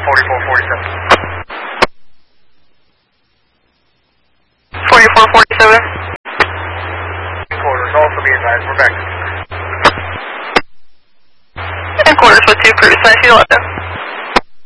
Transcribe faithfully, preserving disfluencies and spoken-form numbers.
forty-four forty-seven. forty-four forty-seven. Quarters, also be advised, we're back. Headquarters with two crews, nine feet eleven.